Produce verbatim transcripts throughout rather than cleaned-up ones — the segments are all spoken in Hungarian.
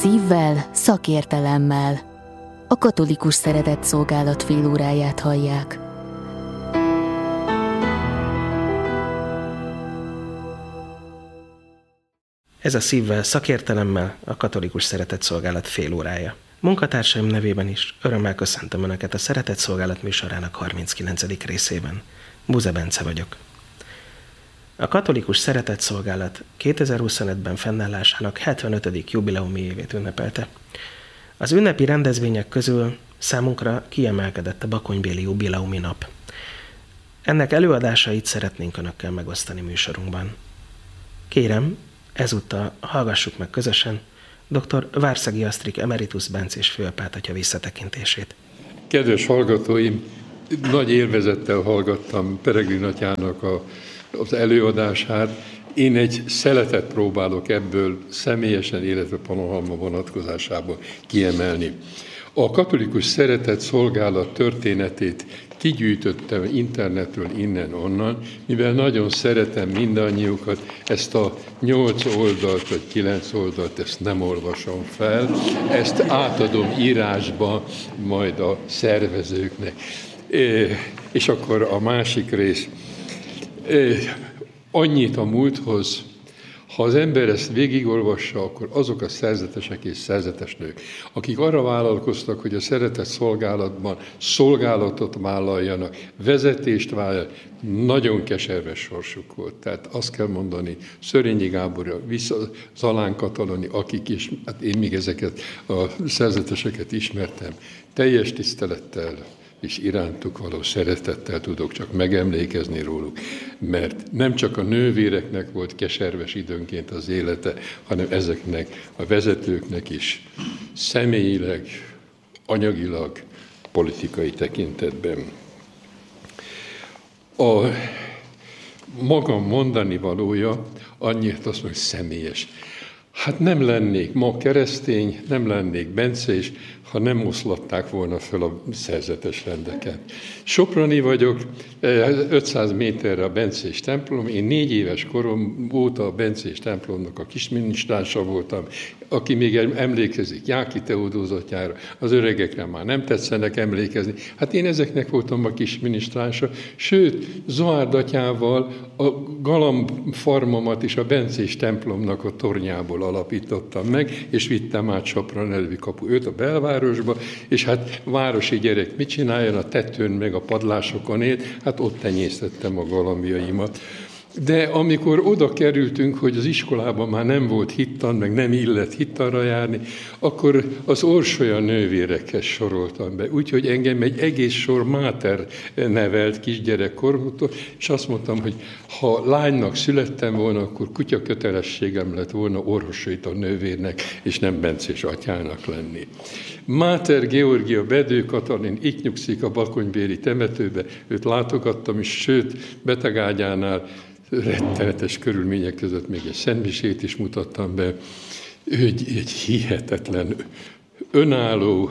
Szívvel, szakértelemmel. A Katolikus Szeretetszolgálat félóráját hallják. Ez a Szívvel, szakértelemmel a Katolikus Szeretetszolgálat félórája. Munkatársaim nevében is örömmel köszöntöm Önöket a Szeretetszolgálat műsorának harminckilencedik részében. Buze Bence vagyok. A Katolikus Szeretetszolgálat kétezer-huszonötben fennállásának hetvenötödik jubileumi évét ünnepelte. Az ünnepi rendezvények közül számunkra kiemelkedett a bakonybéli jubileumi nap. Ennek előadásait szeretnénk Önökkel megosztani műsorunkban. Kérem, ezúttal hallgassuk meg közösen dr. Várszegi Asztrik emeritus bencés főapátatya visszatekintését. Kedves hallgatóim, nagy élvezettel hallgattam Peregrin atyának a, az előadását. Én egy szeletet próbálok ebből személyesen, illetve panoráma vonatkozásából kiemelni. A Katolikus Szeretetszolgálat történetét kigyűjtöttem internetről innen-onnan, mivel nagyon szeretem mindannyiukat, ezt a nyolc oldalt vagy kilenc oldalt, ezt nem olvasom fel, ezt átadom írásba majd a szervezőknek. És akkor a másik rész. Annyit a múlthoz, ha az ember ezt végigolvassa, akkor azok a szerzetesek és szerzetes nők, akik arra vállalkoztak, hogy a szeretetszolgálatban szolgálatot vállaljanak, vezetést vállaljanak, nagyon keserves sorsuk volt. Tehát azt kell mondani, Szörényi Gáborra, vissza Zalán Kataloni, akik is, hát én még ezeket a szerzeteseket ismertem, teljes tisztelettel és irántuk való szeretettel tudok csak megemlékezni róluk, mert nem csak a nővéreknek volt keserves időnként az élete, hanem ezeknek a vezetőknek is személyileg, anyagilag, politikai tekintetben. A magam mondani valója annyit azt mondja, hogy személyes. Hát nem lennék ma keresztény, nem lennék bencés, ha nem oszlatták volna föl a szerzetes rendeken. Soproni vagyok, ötszáz méterre a bencés templom, én négy éves korom óta a bencés templomnak a kisminisztránsa voltam, aki még emlékezik Jáki Teodózatjára, az öregekre már nem tetszenek emlékezni. Hát én ezeknek voltam a kisminisztránsa, sőt, Zoárd atyával a galambfarmomat is a bencés templomnak a tornyából alapítottam meg, és vittem át Sopron elvi kapu őt a belvárosba, és hát városi gyerek mit csináljon, a tetőn meg a padlásokon élt, hát ott tenyésztettem a galambjaimat. De amikor oda kerültünk, hogy az iskolában már nem volt hittan, meg nem illett hittanra járni, akkor az Orsolya nővérekhez soroltam be. Úgyhogy engem egy egész sor máter nevelt kisgyerekkoromtól, és azt mondtam, hogy ha lánynak születtem volna, akkor kutya kötelességem lett volna Orsolya nővérnek, és nem bencés atyának lenni. Máter Georgia Bedő Katalin itt nyugszik a bakonybéli temetőbe, őt látogattam is, sőt, betegágyánál rettenetes körülmények között még egy szentmisét is mutattam be. Ő egy, egy hihetetlen, önálló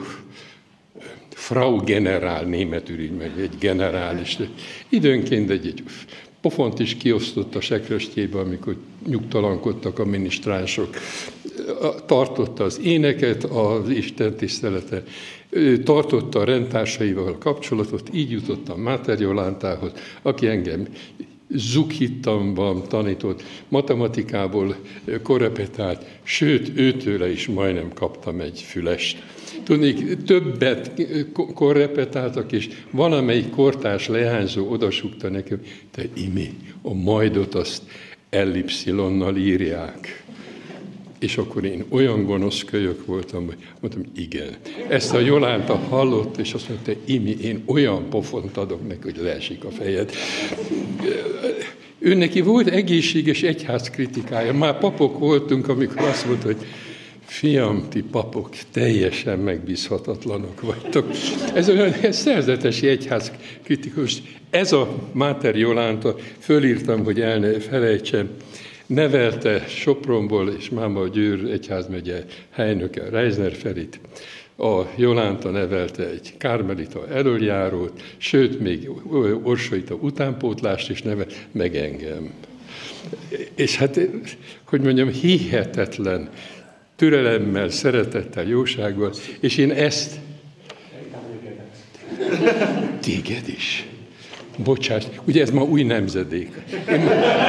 Frau Generál, németül így meg egy generális. Időnként egy, egy pofont is kiosztott a sekrestjébe, amikor nyugtalankodtak a minisztránsok. Tartotta az éneket, az Isten tisztelete, tartotta a rendtársaival a kapcsolatot, így jutottam Máter Jolántához, aki engem zughittamban tanított, matematikából korrepetált, sőt, őtőle is majdnem kaptam egy fülest. Tudnék, többet korrepetáltak, és valamelyik kortárs leányzó odasúgta nekem, te Imi, a majdot azt ellipszilonnal írják. És akkor én olyan gonosz kölyök voltam, hogy mondtam, igen. Ezt a Jolánta hallott, és azt mondta, Imi, én olyan pofont adok neki, hogy leesik a fejed. Ő neki volt egészséges egyház kritikája. Már papok voltunk, amikor azt mondta, hogy fiam, ti papok teljesen megbízhatatlanok vagytok. Ez olyan ez szerzetesi egyház kritikus. Ez a Máter Jolánta, fölírtam, hogy el ne felejtsem, nevelte Sopronból és Máma Győr egyházmegye helynöke Reisner Ferit. A Jolánta nevelte egy kármelita elöljárót, sőt, még Orsolya utánpótlást is neve, meg engem. És hát, hogy mondjam, hihetetlen türelemmel, szeretettel, jósággal, és én ezt... Téged is. Bocsáss, ugye ez ma új nemzedék. Én...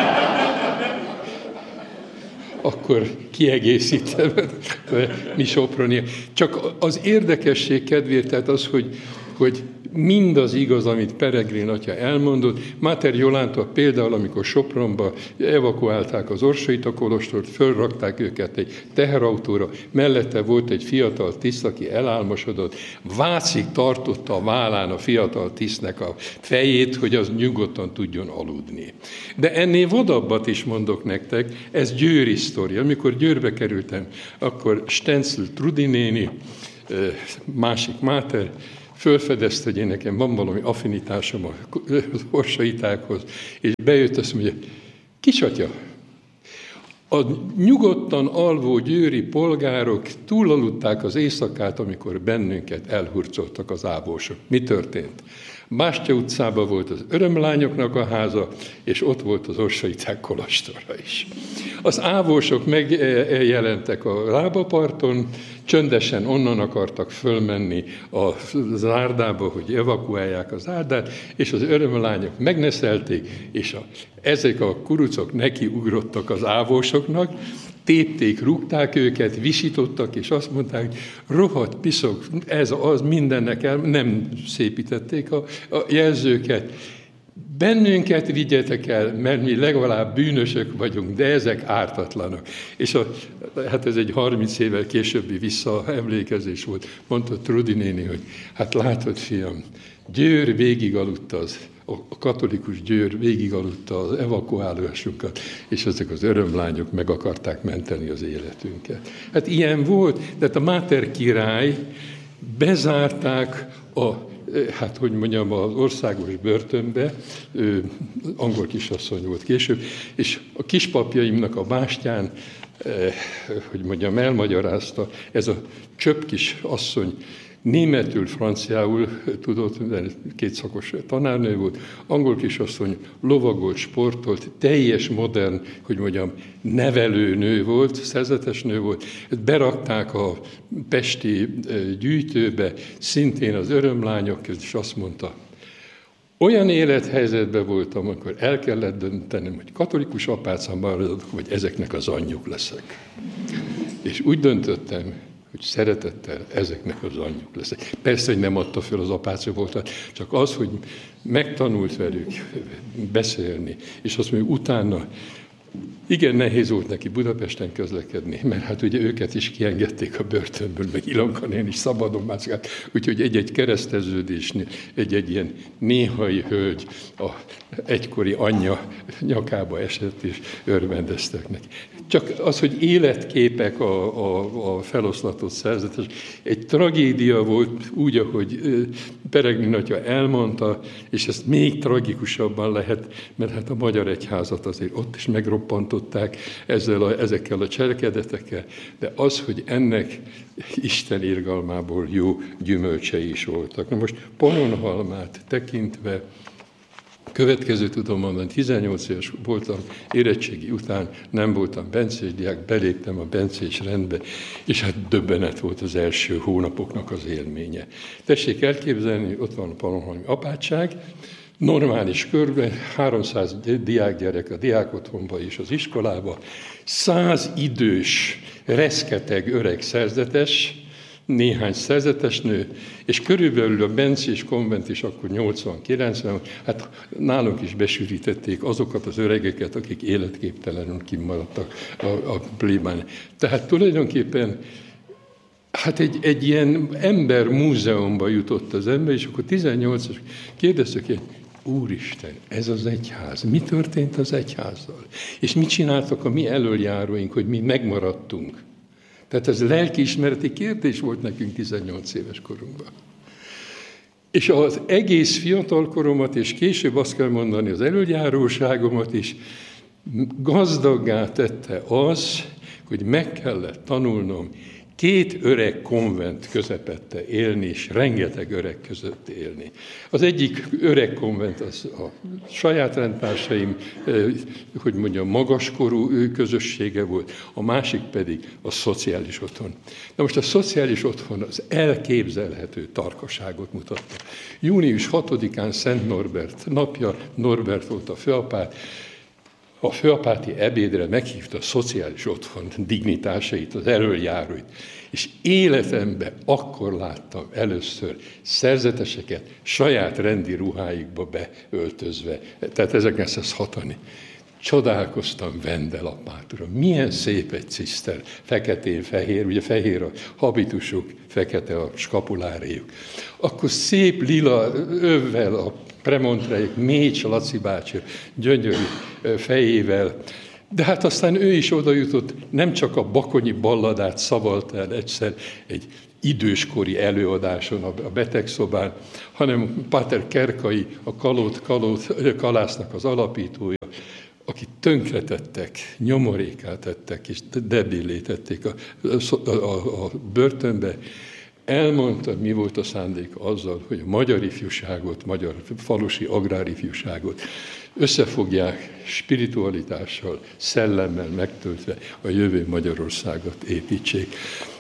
Akkor kiegészítem mi Soproni. Csak az érdekesség kedvéért, tehát az, hogy, hogy mindaz igaz, amit Peregrin atya elmondott. Máter Jolánta például, amikor Sopronba evakuálták az Orsaita kolostort, fölrakták őket egy teherautóra, mellette volt egy fiatal tiszt, aki elálmosodott, vácig tartotta a vállán a fiatal tisztnek a fejét, hogy az nyugodtan tudjon aludni. De ennél vadabbat is mondok nektek, ez győri sztori. Amikor Győrbe kerültem, akkor Stencl Trudi néni, másik Máter, fölfedezte, hogy én nekem van valami affinitásom az orsaitákhoz, és bejött, azt mondja, kisatya, a nyugodtan alvó győri polgárok túlaludták az éjszakát, amikor bennünket elhurcoltak az ávósok. Mi történt? Bástya utcában volt az örömlányoknak a háza, és ott volt az orsaiták kolostora is. Az ávósok megjelentek a lábaparton, csöndesen onnan akartak fölmenni a zárdába, hogy evakuálják az zárdát, és az örömlányok megneszelték, és a, ezek a kurucok nekiugrottak az ávósoknak, tépték, rúgták őket, visítottak, és azt mondták, hogy rohadt piszok, ez az mindennek el, nem szépítették a, a jelzőket. Bennünket vigyetek el, mert mi legalább bűnösök vagyunk, de ezek ártatlanok. És a, hát ez egy harminc évvel későbbi visszaemlékezés volt. Mondta Trudi néni, hogy hát látod, fiam, Győr végigaludta az, a katolikus Győr végigaludta az evakuálásunkat, és ezek az örömlányok meg akarták menteni az életünket. Hát ilyen volt, de a Máter király bezárták a hát, hogy mondjam, az országos börtönbe, ő, angol kisasszony volt később, és a kispapjaimnak a bástyán, eh, hogy mondjam, elmagyarázta, ez a csöpp kis asszony németül, franciául tudott, kétszakos tanárnő volt, angol kisasszony lovagolt, sportolt, teljes modern, hogy mondjam, nevelőnő volt, szerzetes nő volt. Berakták a pesti gyűjtőbe, szintén az örömlányok, és azt mondta, olyan élethelyzetben voltam, amikor el kellett döntenem, hogy katolikus apácán maradok, vagy ezeknek az anyjuk leszek. És úgy döntöttem, hogy szeretettel ezeknek az anyjuk leszek. Persze, hogy nem adta föl az apáca voltat, csak az, hogy megtanult velük beszélni, és azt mondja, utána igen nehéz volt neki Budapesten közlekedni, mert hát ugye őket is kiengedték a börtönből, meg Ilonka néni is szabadon mászkált, úgyhogy egy-egy kereszteződésnél, egy-egy ilyen néhai hölgy a egykori anyja nyakába esett, és örvendeztek neki. Csak az, hogy életképek a, a, a feloszlatott szerzetes, egy tragédia volt úgy, ahogy Peregrin atya elmondta, és ezt még tragikusabban lehet, mert hát a magyar egyházat azért ott is megroppantották ezzel a, ezekkel a cselekedetekkel, de az, hogy ennek Isten irgalmából jó gyümölcsei is voltak. Na most Pannonhalmát tekintve, következő tudom mondani, tizennyolc éves voltam, érettségi után nem voltam bencés diák, beléptem a bencés rendbe, és hát döbbenet volt az első hónapoknak az élménye. Tessék elképzelni, ott van a Pannonhalmi apátság, normális körben, háromszáz diákgyerek a diákotthonba és az iskolába, száz idős, reszketeg öreg szerzetes, néhány szerzetesnő, és körülbelül a bencés konvent is akkor nyolcvan-kilencven, hát nálunk is besűrítették azokat az öregeket, akik életképtelenül kimaradtak a, a plébán. Tehát tulajdonképpen hát egy, egy ilyen ember múzeumba jutott az ember, és akkor tizennyolcas kérdeztük, hogy Úristen, ez az egyház. Mi történt az egyházzal? És mit csináltak a mi elöljáróink, hogy mi megmaradtunk? Tehát ez lelkiismereti kérdés volt nekünk tizennyolc éves korunkban. És az egész fiatalkoromat, és később azt kell mondani, az elöljáróságomat is gazdaggá tette az, hogy meg kellett tanulnom két öreg konvent közepette élni, és rengeteg öreg között élni. Az egyik öreg konvent az a saját rendtársaim, hogy mondjam, magaskorú közössége volt, a másik pedig a szociális otthon. Na most a szociális otthon az elképzelhető tarkaságot mutatta. június hatodikán Szent Norbert napja, Norbert volt a főapát, a főapáti ebédre meghívta a szociális otthon dignitásait, az elöljáróit, és életemben akkor láttam először szerzeteseket saját rendi ruháikba beöltözve, tehát ezerkilencszázhatvan. Csodálkoztam Vendel apátról. Milyen szép egy ciszter, feketén-fehér, ugye fehér a habitusuk, fekete a skapuláréjuk. Akkor szép lila övvel a premontrejük, Mécs Laci bácsi gyönyörű fejével. De hát aztán ő is oda jutott, nem csak a bakonyi balladát szavalta el egyszer egy időskori előadáson a betegszobán, hanem Páter Kerkai, a Kalót, Kalót Kalásznak az alapítója, akit tönkretettek, nyomorékát tettek, és debillé tették a, a, a, a börtönbe, elmondta, mi volt a szándéka azzal, hogy a magyar ifjúságot, magyar falusi agrárifjúságot összefogják spiritualitással, szellemmel megtöltve a jövő Magyarországot építsék.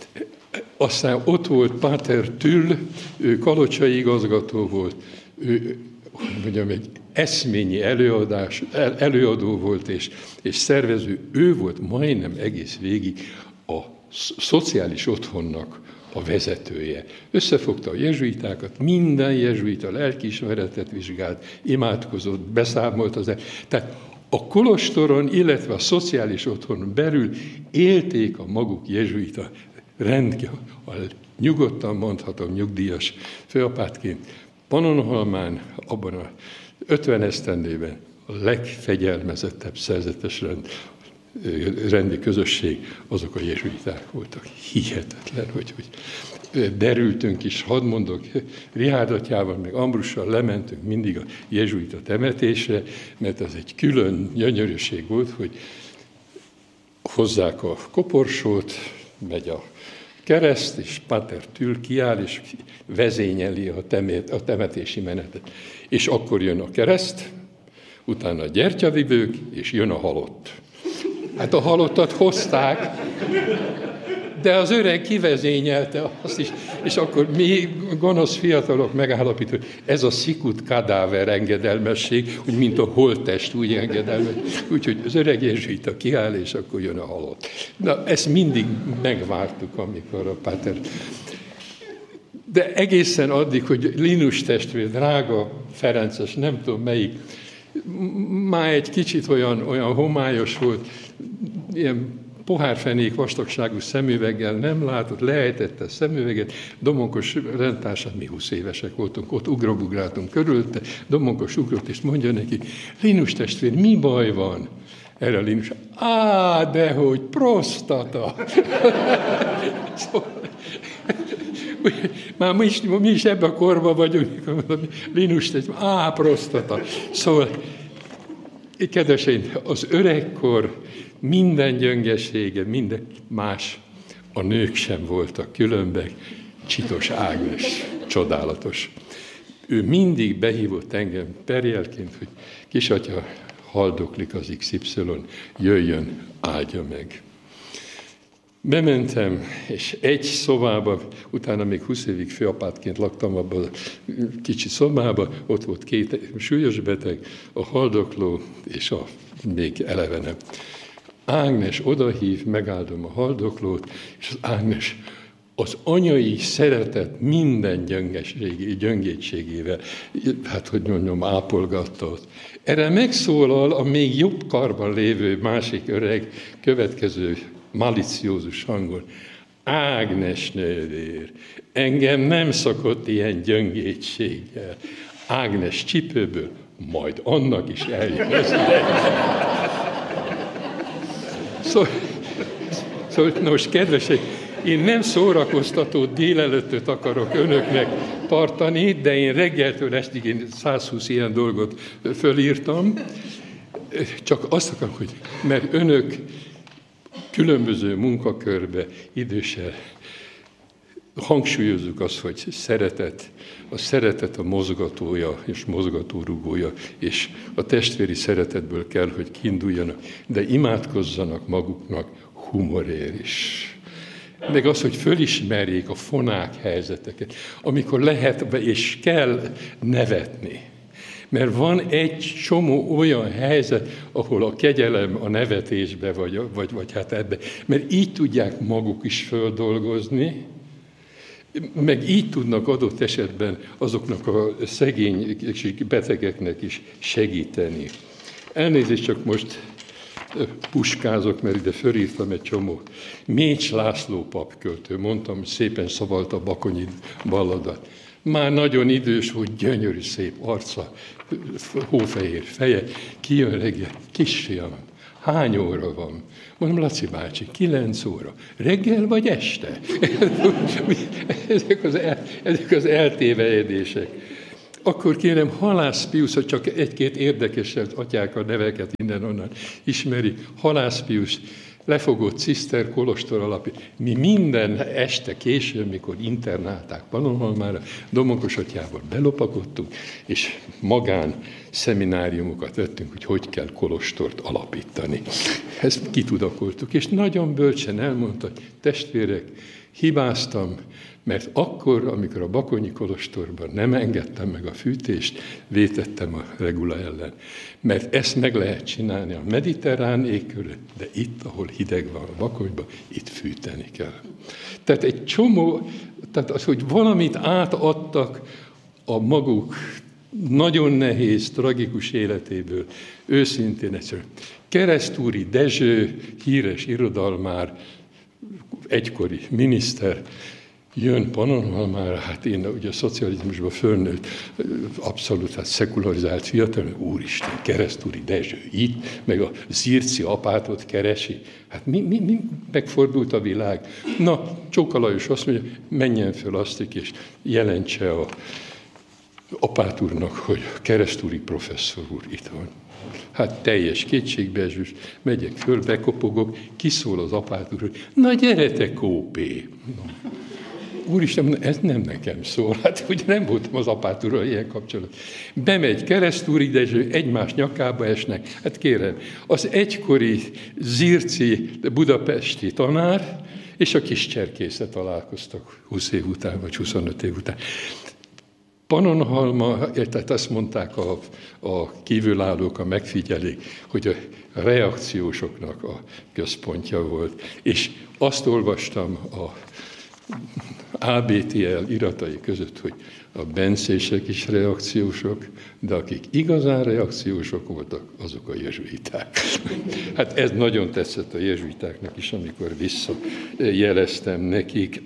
Aztán ott volt Páter Tüll, ő kalocsai igazgató volt, ő, mondjam, egy eszményi előadás, előadó volt és, és szervező, ő volt majdnem egész végig a szociális otthonnak a vezetője. Összefogta a jezsuitákat, minden jezsuita lelkiismeretet vizsgált, imádkozott, beszámolt az el. Tehát a kolostoron, illetve a szociális otthonon belül élték a maguk jezsuita rendkívül, nyugodtan mondhatom nyugdíjas főapátként, Pannonhalmán, abban a ötven esztendőben a legfegyelmezettebb szerzetes rend, rendi közösség, azok a jezsuiták voltak. Hihetetlen, hogy, hogy derültünk is, hadd mondok, Richárd atyával, meg Ambrussal lementünk mindig a jezsuita temetésre, mert ez egy külön gyönyörűség volt, hogy hozzák a koporsót, megy a kereszt, és Páter Tüll kiáll, és vezényeli a, temet, a temetési menetet. És akkor jön a kereszt, utána a gyertyavivők, és jön a halott. Hát a halottat hozták, de az öreg kivezényelte azt is, és akkor mi gonosz fiatalok megállapítjuk, hogy ez a szikut kadáver engedelmesség, úgy mint a holttest úgy engedelmes, úgyhogy az öreg jezsuita kiáll, és akkor jön a halott. Na, ezt mindig megvártuk, amikor a Páter... De egészen addig, hogy Linus testvér, drága Ferences, nem tudom melyik, már egy kicsit olyan, olyan homályos volt, ilyen pohárfenék vastagságú szemüveggel nem látott, leejtette a szemüveget, Domonkos rendtársát, mi húsz évesek voltunk, ott ugrobugráltunk körülte, Domonkos ugrott, és mondja neki, Linus testvér, mi baj van? Erre Linus, á, dehogy, prostata. Szóval, már mi is, mi is ebben a korban vagyunk, Linus testvér, á, prostata. Szóval, kedveseim, az öregkor minden gyöngesége, minden más, a nők sem voltak különben, Csitos Ágnes, csodálatos. Ő mindig behívott engem perjelként, hogy kisatya, haldoklik az iksz ipszilon, jöjjön, áldja meg. Bementem, és egy szobába, utána még húsz évig főapátként laktam abban a kicsi szobában, ott volt két súlyos beteg, a haldokló és a még elevenebb. Ágnes odahív, megáldom a haldoklót, és az Ágnes az anyai szeretet minden gyöngeségi, gyöngétségével, hát hogy mondjam, ápolgatta ott. Erre megszólal a még jobb karban lévő másik öreg következő maliciózus hangon. Ágnes nővér, engem nem szokott ilyen gyöngétséggel. Ágnes csipőből, majd annak is eljön az ideje. Szóval, szóval most kedvesek, én nem szórakoztató délelőttöt akarok önöknek tartani, de én reggeltől estig én száz húsz ilyen dolgot fölírtam. Csak azt akarom, hogy mert önök különböző munkakörbe idősel hangsúlyozzuk azt, hogy szeretet, a szeretet a mozgatója és mozgatórugója, és a testvéri szeretetből kell, hogy kiinduljanak, de imádkozzanak maguknak humorért is. Meg az, hogy fölismerjék a fonák helyzeteket, amikor lehet és kell nevetni. Mert van egy csomó olyan helyzet, ahol a kegyelem a nevetésbe, vagy, vagy, vagy hát ebbe, mert így tudják maguk is földolgozni, meg így tudnak adott esetben azoknak a szegény betegeknek is segíteni. Elnézést, csak most puskázok, mert ide fölírtam egy csomó. Mécs László papköltő, mondtam, hogy szépen szavalta a Bakonyi balladat. Már nagyon idős, hogy gyönyörű szép arca, hófehér feje, kijön reggel, kisfiam, hány óra van? Mondom, Laci bácsi, kilenc óra. Reggel vagy este? ezek, az el, ezek az eltévejedések. Akkor kérem, Halász Piusz, hogy csak egy-két érdekeset, atyák a neveket innen-onnan ismeri. Halász Piusz, lefogott Ciszter kolostor alapja. Mi minden este későn, mikor internálták Pannonhalmára, Domonkos atyával belopakodtunk, és magán szemináriumokat vettünk, hogy hogy kell kolostort alapítani. Ezt kitudakoltuk, és nagyon bölcsen elmondta, hogy testvérek, hibáztam, mert akkor, amikor a Bakonyi kolostorban nem engedtem meg a fűtést, vétettem a regula ellen. Mert ezt meg lehet csinálni a mediterrán égkörön, de itt, ahol hideg van a Bakonyban, itt fűteni kell. Tehát egy csomó, tehát az, hogy valamit átadtak a maguk nagyon nehéz, tragikus életéből, őszintén egyszerűen. Keresztúri Dezső, híres irodalmár, egykori miniszter, jön Pannonhalmára, hát én ugye a szocializmusban fölnőtt, abszolút hát szekularizált fiatal, úristen, Keresztúri Dezső itt, meg a Zirci apátot keresi. Hát mi, mi, mi megfordult a világ? Na, Csóka Lajos azt mondja, menjen föl Asztik, és jelentse a apát úrnak, hogy Keresztúri professzor úr itt van. Hát teljes kétségbeesés, megyek föl, bekopogok, kiszól az apát úr, hogy na gyere te kópé! No. Úristen, ez nem nekem szól. Hát ugye nem voltam az apát úrral ilyen kapcsolat. Bemegy Keresztúri Dezső, egymás nyakába esnek. Hát kérem, az egykori zirci budapesti tanár és a kis cserkésze találkoztak húsz év után, vagy huszonöt év után. Pannonhalma, tehát azt mondták a, a kívülállók, a megfigyelők, hogy a reakciósoknak a központja volt. És azt olvastam a á bé té el iratai között, hogy a bencések is reakciósok, de akik igazán reakciósok voltak, azok a jezsuiták. Hát ez nagyon tetszett a jezsuitáknak is, amikor visszajeleztem nekik.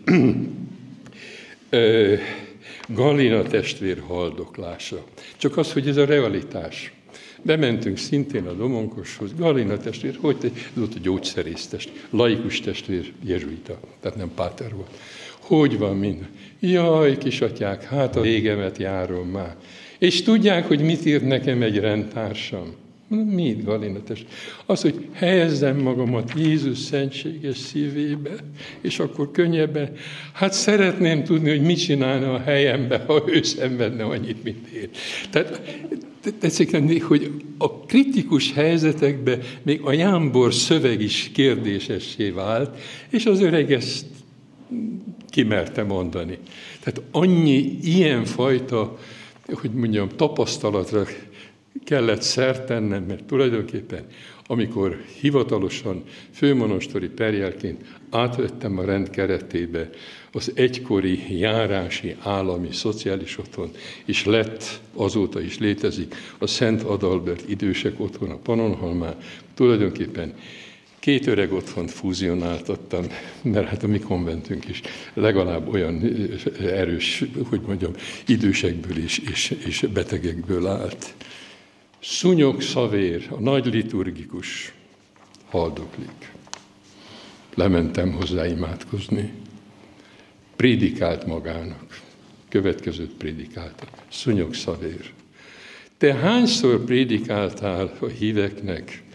Galina testvér haldoklása. Csak az, hogy ez a realitás. Bementünk szintén a Domonkoshoz, Galina testvér, hogy te, ez volt a gyógyszerésztest, laikus testvér, jezsuita, tehát nem páter volt. Hogy van minden? Jaj, kisatyák, hát a végemet járom már. És tudják, hogy mit írt nekem egy rendtársam? Mit, Galina testvér? Az, hogy helyezzem magamat Jézus szentséges szívébe, és akkor könnyebben, hát szeretném tudni, hogy mit csinálna a helyembe, ha ő szenvedne annyit, mint én. Tehát tetszik lenni, hogy a kritikus helyzetekben még a jámbor szöveg is kérdésessé vált, és az öreg ezt kimerte mondani. Tehát annyi ilyenfajta, hogy mondjam, tapasztalatra kellett szert tennem, mert tulajdonképpen, amikor hivatalosan főmonastori perjelként átvettem a rend keretébe az egykori járási állami szociális otthon, és lett, azóta is létezik a Szent Adalbert idősek otthon a Pannonhalmán, tulajdonképpen két öreg otthont fúzionáltattam, mert hát a mi konventünk is legalább olyan erős, hogy mondjam, idősekből és, és, és betegekből állt. Szúnyog Szavér, a nagy liturgikus, haldoklik. Lementem hozzá imádkozni. Prédikált magának. Következőt prédikálta. Szúnyog Szavér. Te hányszor prédikáltál a híveknek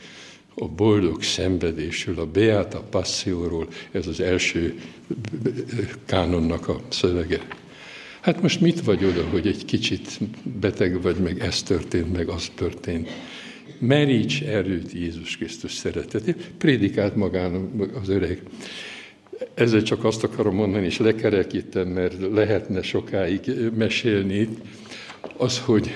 a boldog szenvedésről, a Beata Passióról, ez az első kánonnak a szövege. Hát most mit vagy oda, hogy egy kicsit beteg vagy, meg ez történt, meg az történt. Meríts erőt Jézus Krisztus szeretetét. Prédikált magának az öreg. Ezzel csak azt akarom mondani, és lekerekítem, mert lehetne sokáig mesélni, az, hogy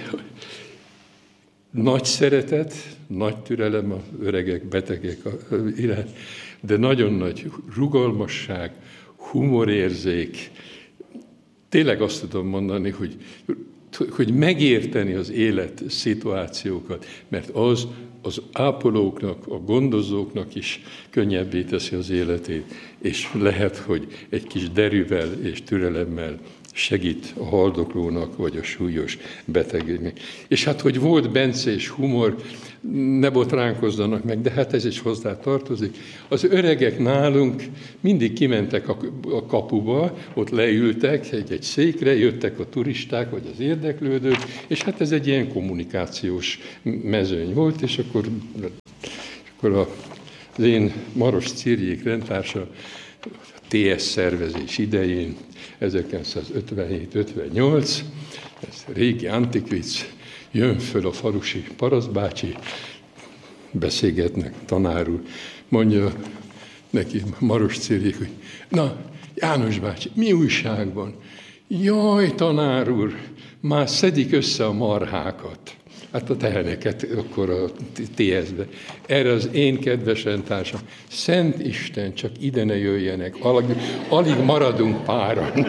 nagy szeretet, nagy türelem az öregek, betegek iránt, de nagyon nagy rugalmasság, humorérzék. Tényleg azt tudom mondani, hogy, hogy megérteni az élet szituációkat, mert az az ápolóknak, a gondozóknak is könnyebbé teszi az életét, és lehet, hogy egy kis derűvel és türelemmel segít a haldoklónak, vagy a súlyos betegeknek. És hát, hogy volt bencés humor, ne botránkozzanak meg, de hát ez is hozzá tartozik. Az öregek nálunk mindig kimentek a kapuba, ott leültek egy-egy székre, jöttek a turisták, vagy az érdeklődők, és hát ez egy ilyen kommunikációs mezőny volt, és akkor, akkor az én Maros Cirjék rendtársa té es szervezés idején, ezerkilencszázötvenhét ötvennyolc, ez régi antikvic, jön föl a falusi parasztbácsi, beszélgetnek, tanár úr, mondja neki Maros Cirjék, hogy na, János bácsi, mi újság van? Jaj, tanár úr, már szedik össze a marhákat. Hát a teheneket akkor a té es-be. Erre az én kedves rendtársam, Szent Isten, csak ide ne jöjjenek, alig, alig maradunk páran.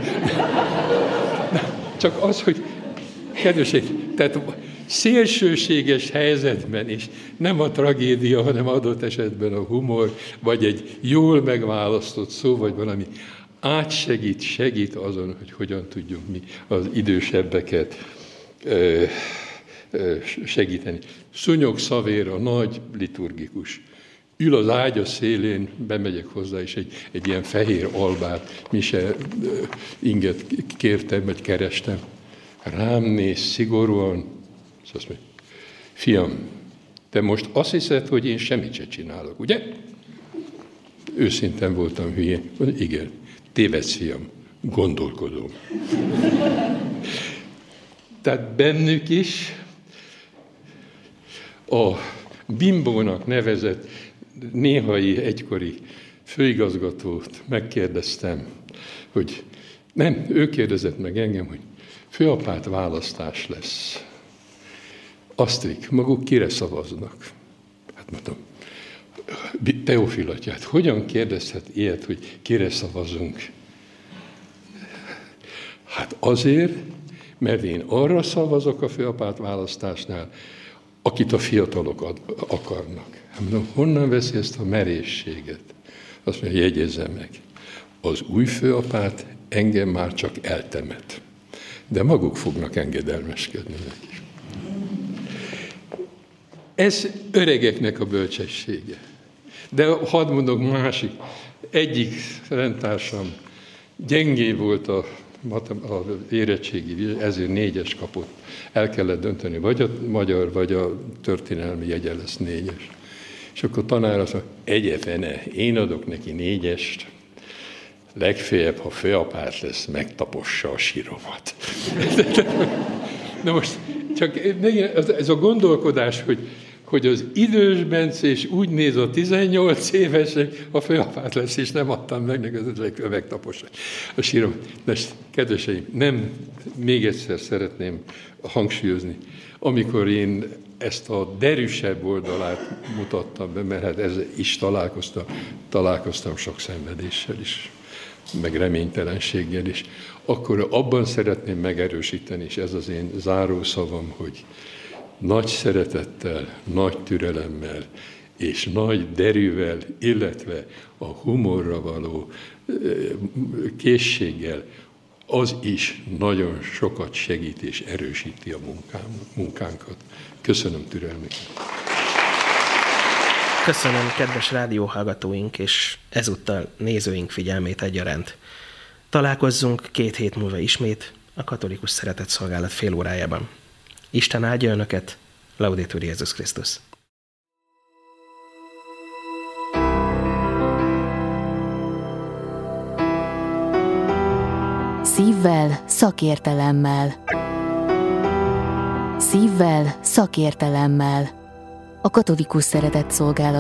Csak az, hogy kedvesek, tehát szélsőséges helyzetben is nem a tragédia, hanem adott esetben a humor, vagy egy jól megválasztott szó, vagy valami átsegít, segít azon, hogy hogyan tudjunk mi az idősebbeket segíteni. Szúnyog Szavéra, nagy liturgikus. Ül az ágya szélén, bemegyek hozzá, és egy, egy ilyen fehér albát, mise inget kértem, vagy kerestem. Rám néz szigorúan, és azt mondja, fiam, te most azt hiszed, hogy én semmit se csinálok, ugye? Őszintén voltam hülyén. Mondja, igen, tévedsz, fiam, gondolkodom. Tehát bennük is a Bimbónak nevezett néhai egykori főigazgatót megkérdeztem, hogy nem, ő kérdezett meg engem, hogy főapát választás lesz. Asztrik, maguk kire szavaznak? Hát mondtam, Teofil atyát, hogyan kérdezhet ilyet, hogy kire szavazunk? Hát azért, mert én arra szavazok a főapát választásnál, akit a fiatalok ad, akarnak. Mondom, honnan veszi ezt a merészséget? Azt mondja, jegyezzem meg. Az új főapát engem már csak eltemet. De maguk fognak engedelmeskedni neki. Ez öregeknek a bölcsessége. De hadd mondok másik. Egyik rendtársam gyengé volt a az érettségi, ezért négyes kapott. El kellett dönteni, vagy a magyar, vagy a történelmi jegye lesz négyes. És akkor a tanár azt mondja, egyefene, én adok neki négyest, legfeljebb, ha főapát lesz, megtapossa a síromat. Na most, csak ez a gondolkodás, hogy hogy az idős bencés úgy néz a tizennyolc évesek, a főapát lesz, és nem adtam meg neki az ötlet, megtapossa a sírom. De kedveseim, nem, még egyszer szeretném hangsúlyozni, amikor én ezt a derűsebb oldalát mutattam be, mert hát ezzel is találkoztam, találkoztam sok szenvedéssel is, meg reménytelenséggel is, akkor abban szeretném megerősíteni, és ez az én zárószavam, hogy nagy szeretettel, nagy türelemmel és nagy derűvel, illetve a humorra való készséggel, az is nagyon sokat segít és erősíti a munkánkat. Köszönöm türelmüket. Köszönöm kedves rádióhallgatóink és ezúttal nézőink figyelmét egyaránt. Találkozzunk két hét múlva ismét a Katolikus Szeretetszolgálat fél órájában. Isten áldja önöket, Laudetur Jézus Krisztus! Szívvel, szakértelemmel. Szívvel, szakértelemmel. A Katolikus Szeretetszolgálat